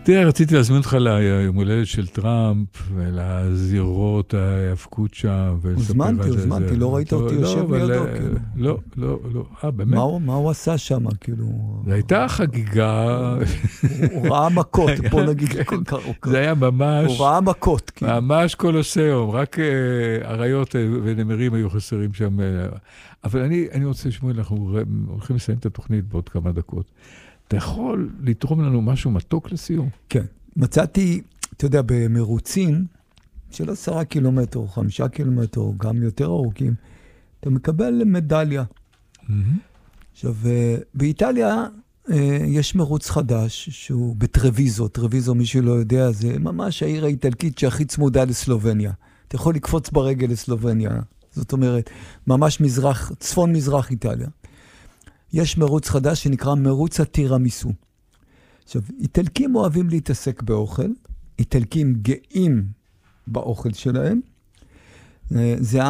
תראה, רציתי להזמין אותך ליום הולדת של טראמפ, ולזירות ההאבקות שם, הוזמנתי, לא ראית אותי יושב לידו, כאילו. לא, באמת. מה הוא עשה שם, כאילו? זו הייתה חגיגה. הוא ראה מכות, בוא נגיד. זה היה ממש... הוא ראה מכות, כאילו. ממש קולוסיאום, רק אריות ונמרים היו חסרים שם. אבל אני רוצה לשמוע, אנחנו הולכים לסיים את התוכנית בעוד כמה דקות. אתה יכול לתרום לנו משהו מתוק לסיום? כן. מצאתי, אתה יודע, במרוצים של 10 קילומטר, 5 קילומטר, גם יותר ארוכים, אתה מקבל מדליה. עכשיו, באיטליה יש מרוץ חדש, שהוא בטרוויזו. טרוויזו, מי שלא יודע, זה ממש העיר האיטלקית שהכי צמודה לסלובניה. אתה יכול לקפוץ ברגל לסלובניה. זאת אומרת, ממש צפון-מזרח איטליה. יש מרוץ חדש שנקרא מרוץ הטירמיסו. עכשיו, איטלקים אוהבים להתעסק באוכל, איטלקים גאים באוכל שלהם. זה